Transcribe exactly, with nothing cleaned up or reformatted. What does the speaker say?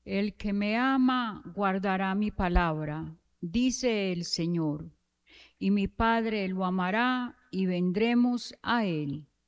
El que me ama guardará mi palabra, dice el Señor, y mi Padre lo amará y vendremos a él